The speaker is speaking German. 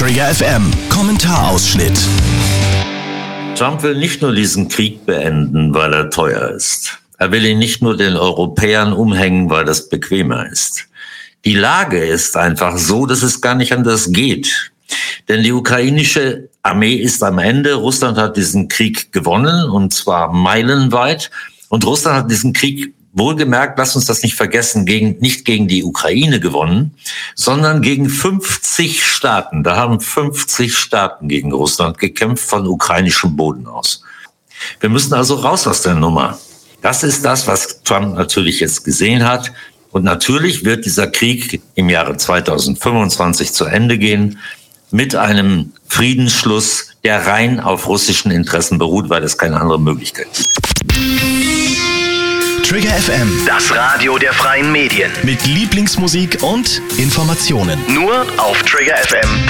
Trigger FM Kommentarausschnitt. Trump will nicht nur diesen Krieg beenden, weil er teuer ist. Er will ihn nicht nur den Europäern umhängen, weil das bequemer ist. Die Lage ist einfach so, dass es gar nicht anders geht. Denn die ukrainische Armee ist am Ende. Russland hat diesen Krieg gewonnen, und zwar meilenweit. Und Russland hat diesen Krieg, wohlgemerkt, lasst uns das nicht vergessen, nicht gegen die Ukraine gewonnen, sondern gegen 50 Staaten. Da haben 50 Staaten gegen Russland gekämpft von ukrainischem Boden aus. Wir müssen also raus aus der Nummer. Das ist das, was Trump natürlich jetzt gesehen hat. Und natürlich wird dieser Krieg im Jahre 2025 zu Ende gehen mit einem Friedensschluss, der rein auf russischen Interessen beruht, weil es keine andere Möglichkeit gibt. Trigger FM, Das Radio der freien Medien. mit Lieblingsmusik und Informationen. Nur auf triggerfm.de.